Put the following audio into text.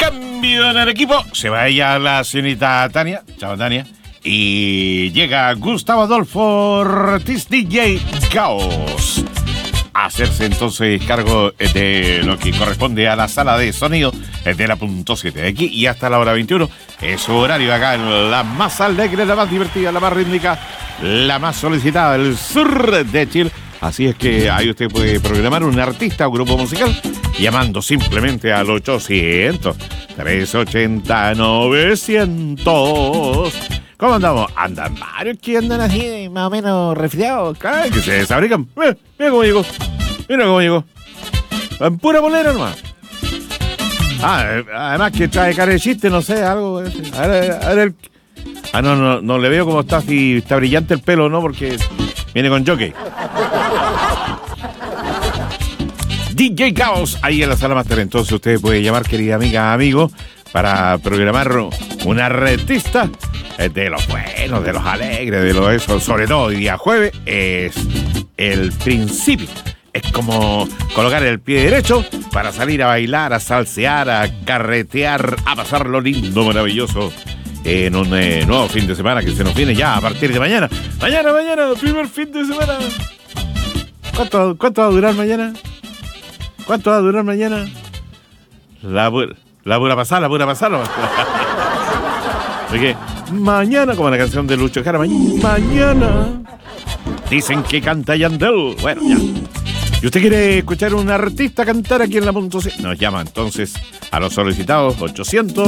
Cambio en el equipo. Se va ella la señorita Tania. Chao, Tania. Y llega Gustavo Adolfo Ortiz, DJ Caos. A hacerse entonces cargo de lo que corresponde a la sala de sonido de la punto 7 de aquí y hasta la hora 21. Es su horario acá en la más alegre, la más divertida, la más rítmica, la más solicitada del sur de Chile. Así es que ahí usted puede programar un artista o grupo musical llamando simplemente al 800-380-900. ¿Cómo andamos? Andan varios que andan así, más o menos resfriados. Claro, que se desabrigan. Mira cómo llegó. Mira cómo llegó. En pura bolera nomás. Además que trae cara de chiste, no sé, algo. A ver no le veo cómo está, si está brillante el pelo, ¿no? Porque viene con jockey. DJ Caos, ahí en la sala máster. Entonces usted puede llamar, querida amiga, amigo, para programar un artista de los buenos, de los alegres, de los eso. Sobre todo hoy día jueves es el principio. Es como colocar el pie derecho para salir a bailar, a salsear, a carretear, a pasarlo lindo, maravilloso en un nuevo fin de semana que se nos viene ya a partir de mañana. Mañana, primer fin de semana. ¿Cuánto va a durar mañana? ¿Cuánto va a durar mañana? La pura pasada. Así que mañana, como la canción de Lucho Jara, mañana dicen que canta Yandel. Bueno, ya. ¿Y usted quiere escuchar a un artista cantar aquí en la punto C? Nos llama entonces a los solicitados 800